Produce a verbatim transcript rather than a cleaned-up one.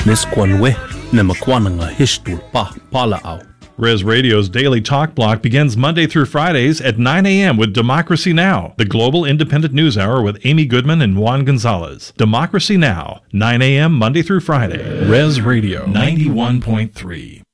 Nisquanwe, Nemaquananga Hishtul Pa Pala'au. Res Radio's Daily Talk Block begins Monday through Fridays at nine a.m. with Democracy Now!, the global independent news hour with Amy Goodman and Juan Gonzalez. Democracy Now!, nine a.m. Monday through Friday. Res Radio ninety-one point three.